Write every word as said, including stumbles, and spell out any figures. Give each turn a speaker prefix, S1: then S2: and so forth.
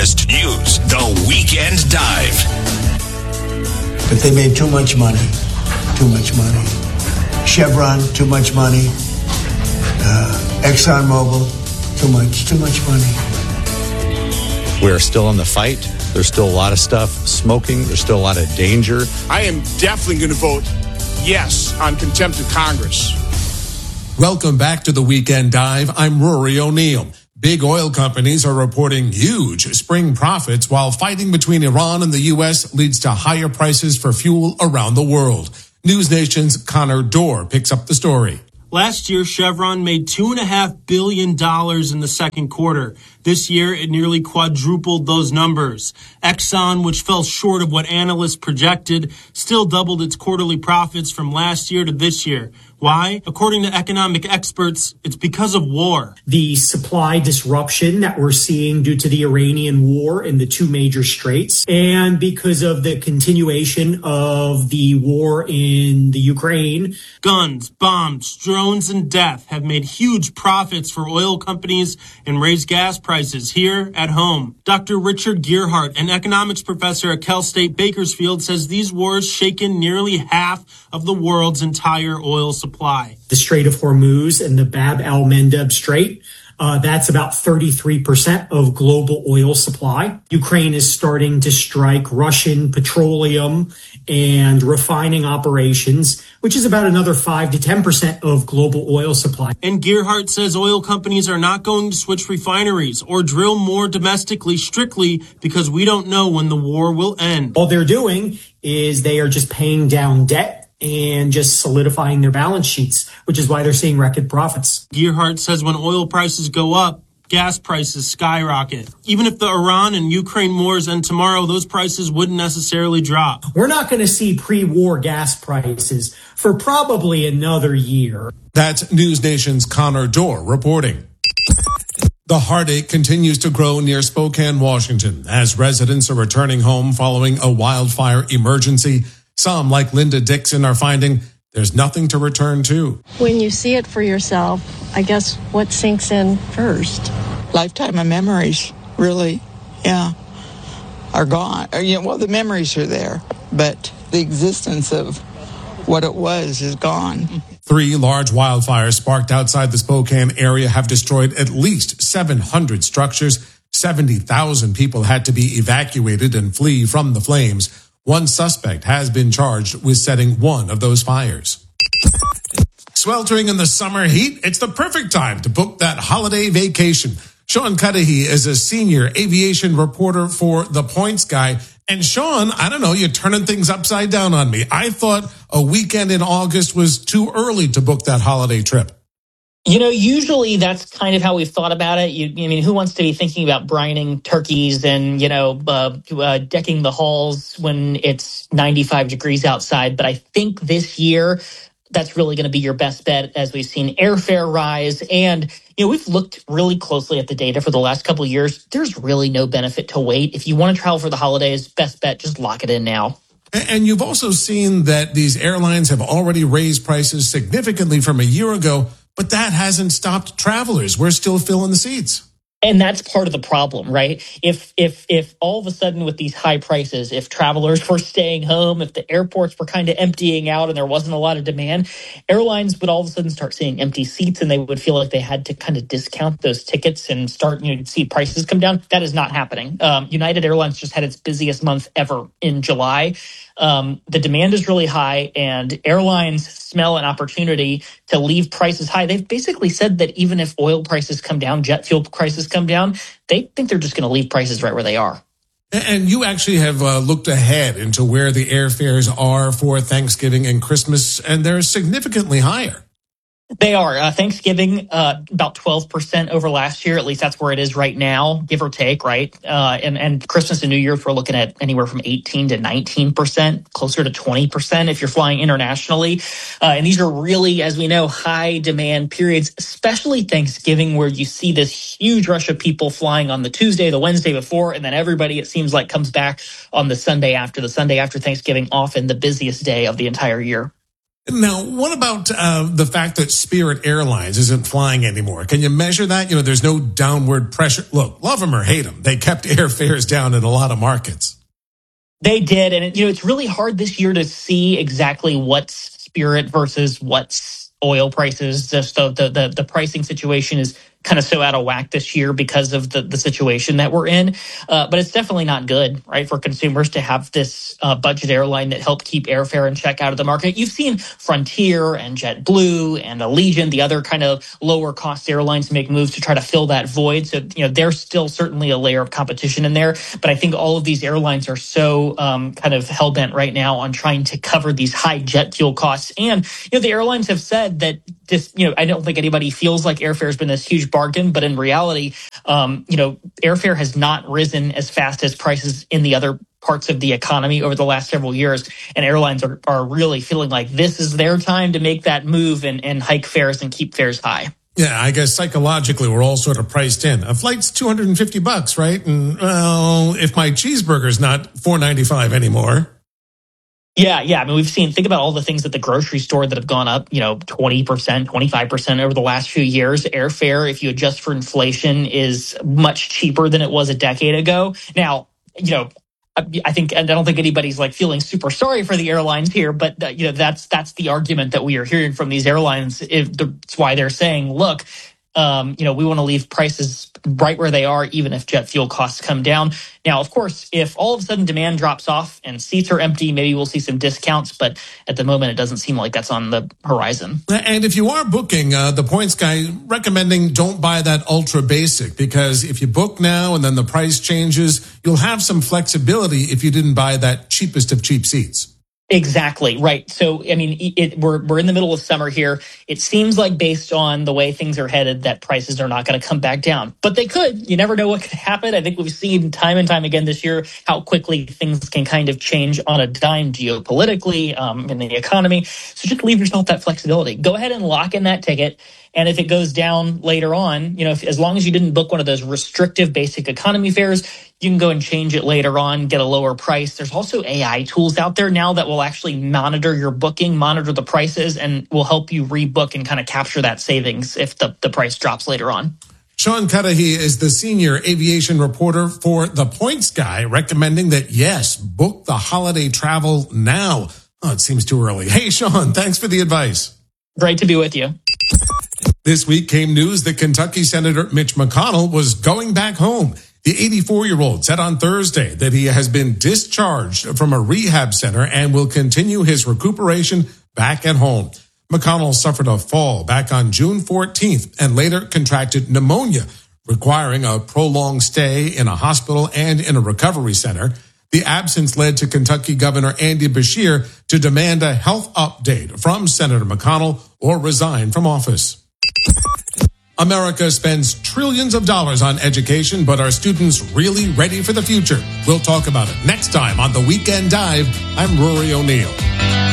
S1: hottest news, The Weekend Dive.
S2: But they made too much money. Too much money. Chevron, too much money. Uh, ExxonMobil, too much, too much money.
S3: We're still in the fight. There's still a lot of stuff smoking. There's still a lot of danger.
S4: I am definitely going to vote yes on contempt of Congress.
S5: Welcome back to the Weekend Dive. I'm Rory O'Neill. Big oil companies are reporting huge spring profits while fighting between Iran and the U S leads to higher prices for fuel around the world. News Nation's Connor Dorr picks up the story.
S6: Last year, Chevron made two point five billion dollars in the second quarter. This year, it nearly quadrupled those numbers. Exxon, which fell short of what analysts projected, still doubled its quarterly profits from last year to this year. Why? According to economic experts, it's because of war.
S7: The supply disruption that we're seeing due to the Iranian war in the two major straits, and because of the continuation of the war in the Ukraine.
S6: Guns, bombs, drones, and death have made huge profits for oil companies and raised gas prices here at home. Doctor Richard Gearhart, an economics professor at Cal State Bakersfield, says these wars shaken nearly half of the world's entire oil supply. Supply.
S7: The Strait of Hormuz and the Bab el-Mandeb Strait, uh, that's about thirty-three percent of global oil supply. Ukraine is starting to strike Russian petroleum and refining operations, which is about another five to ten percent of global oil supply.
S6: And Gearhart says oil companies are not going to switch refineries or drill more domestically strictly because we don't know when the war will end.
S7: All they're doing is they are just paying down debt and just solidifying their balance sheets, which is why they're seeing record profits.
S6: Gearhart says when oil prices go up, gas prices skyrocket. Even if the Iran and Ukraine wars end tomorrow, those prices wouldn't necessarily drop.
S7: We're not going to see pre-war gas prices for probably another year.
S5: That's News Nation's Connor Dorr reporting. The heartache continues to grow near Spokane, Washington, as residents are returning home following a wildfire emergency. Some, like Linda Dixon, are finding there's nothing to return to.
S8: When you see it for yourself, I guess what sinks in first?
S9: Lifetime of memories, really, yeah, are gone. Or, you know, well, the memories are there, but the existence of what it was is gone.
S5: Three large wildfires sparked outside the Spokane area have destroyed at least seven hundred structures. seventy thousand people had to be evacuated and flee from the flames. One suspect has been charged with setting one of those fires. Sweltering in the summer heat, it's the perfect time to book that holiday vacation. Sean Cudahy is a senior aviation reporter for The Points Guy. And Sean, I don't know, you're turning things upside down on me. I thought a weekend in August was too early to book that holiday trip.
S10: You know, usually that's kind of how we've thought about it. You, I mean, who wants to be thinking about brining turkeys and, you know, uh, uh, decking the halls when it's ninety-five degrees outside? But I think this year that's really going to be your best bet as we've seen airfare rise. And, you know, we've looked really closely at the data for the last couple of years. There's really no benefit to wait. If you want to travel for the holidays, best bet, just lock it in now.
S5: And you've also seen that these airlines have already raised prices significantly from a year ago. But that hasn't stopped travelers. We're still filling the seats.
S10: And that's part of the problem, right? If if if all of a sudden with these high prices, if travelers were staying home, if the airports were kind of emptying out and there wasn't a lot of demand, airlines would all of a sudden start seeing empty seats and they would feel like they had to kind of discount those tickets and start, you know, see prices come down. That is not happening. Um, United Airlines just had its busiest month ever in July. Um, the demand is really high and airlines smell an opportunity to leave prices high. They've basically said that even if oil prices come down, jet fuel prices come down, they think they're just going to leave prices right where they are.
S5: And you actually have uh, looked ahead into where the airfares are for Thanksgiving and Christmas, and they're significantly higher.
S10: They are. Uh, Thanksgiving, uh, about twelve percent over last year. At least that's where it is right now, give or take, right? Uh, and, and Christmas and New Year's, we're looking at anywhere from eighteen to nineteen percent, closer to twenty percent if you're flying internationally. Uh, and these are really, as we know, high demand periods, especially Thanksgiving, where you see this huge rush of people flying on the Tuesday, the Wednesday before, and then everybody, it seems like, comes back on the Sunday after. The Sunday after Thanksgiving, often the busiest day of the entire year.
S5: Now, what about uh, the fact that Spirit Airlines isn't flying anymore? Can you measure that? You know, there's no downward pressure. Look, love them or hate them, they kept airfares down in a lot of markets.
S10: They did. And, you know, it's really hard this year to see exactly what's Spirit versus what's oil prices. Just the, the, the, the pricing situation is kind of so out of whack this year because of the, the situation that we're in. Uh, but it's definitely not good, right, for consumers to have this uh, budget airline that helped keep airfare in check out of the market. You've seen Frontier and JetBlue and Allegiant, the other kind of lower cost airlines, make moves to try to fill that void. So, you know, there's still certainly a layer of competition in there. But I think all of these airlines are so um, kind of hell-bent right now on trying to cover these high jet fuel costs. And, you know, the airlines have said that this, you know, I don't think anybody feels like airfare has been this huge bargain, but in reality, um, you know, airfare has not risen as fast as prices in the other parts of the economy over the last several years. And airlines are, are really feeling like this is their time to make that move and, and hike fares and keep fares high.
S5: Yeah, I guess psychologically we're all sort of priced in. A flight's two hundred fifty bucks, right? And well, if my cheeseburger's not four ninety-five anymore.
S10: Yeah, yeah. I mean, we've seen, think about all the things at the grocery store that have gone up, you know, twenty percent, twenty-five percent over the last few years. Airfare, if you adjust for inflation, is much cheaper than it was a decade ago. Now, you know, I think, and I don't think anybody's like feeling super sorry for the airlines here, but uh, you know, that's, that's the argument that we are hearing from these airlines. If that's why they're saying, look, Um, you know, we want to leave prices right where they are, even if jet fuel costs come down. Now, of course, if all of a sudden demand drops off and seats are empty, maybe we'll see some discounts. But at the moment, it doesn't seem like that's on the horizon.
S5: And if you are booking, uh, the Points Guy recommending don't buy that ultra basic, because if you book now and then the price changes, you'll have some flexibility if you didn't buy that cheapest of cheap seats.
S10: Exactly, right. So, I mean, it, we're we're in the middle of summer here. It seems like based on the way things are headed that prices are not going to come back down. But they could. You never know what could happen. I think we've seen time and time again this year how quickly things can kind of change on a dime geopolitically, um, in the economy. So just leave yourself that flexibility. Go ahead and lock in that ticket. And if it goes down later on, you know, if, as long as you didn't book one of those restrictive basic economy fares, you can go and change it later on, get a lower price. There's also A I tools out there now that will actually monitor your booking, monitor the prices, and will help you rebook and kind of capture that savings if the, the price drops later on.
S5: Sean Cudahy is the senior aviation reporter for The Points Guy, recommending that, yes, book the holiday travel now. Oh, it seems too early. Hey, Sean, thanks for the advice.
S10: Great to be with you.
S5: This week came news that Kentucky Senator Mitch McConnell was going back home. The eighty-four-year-old said on Thursday that he has been discharged from a rehab center and will continue his recuperation back at home. McConnell suffered a fall back on June fourteenth and later contracted pneumonia, requiring a prolonged stay in a hospital and in a recovery center. The absence led to Kentucky Governor Andy Beshear to demand a health update from Senator McConnell or resign from office. America spends trillions of dollars on education, but are students really ready for the future? We'll talk about it next time on The Weekend Dive. I'm Rory O'Neill.